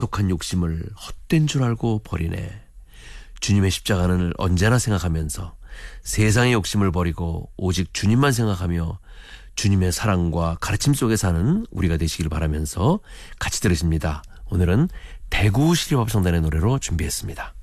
독한 욕심을 헛된 줄 알고 버리네. 주님의 십자가는 언제나 생각하면서 세상의 욕심을 버리고 오직 주님만 생각하며 주님의 사랑과 가르침 속에 사는 우리가 되시길 바라면서 같이 들으십니다. 오늘은 대구 시립합성단의 노래로 준비했습니다.